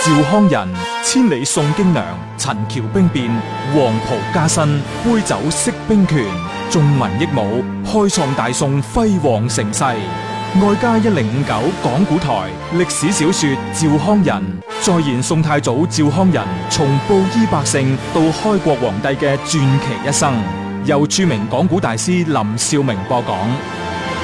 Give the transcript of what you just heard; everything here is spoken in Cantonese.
趙匡胤，千里送京娘，陳橋兵變，黃袍加身，杯酒釋兵權，眾民益武，開創大宋輝煌盛世。外加1059講古台歷史小說趙匡胤，再現宋太祖趙匡胤從布衣百姓到開國皇帝嘅傳奇一生，由著名講古大師林兆明播講。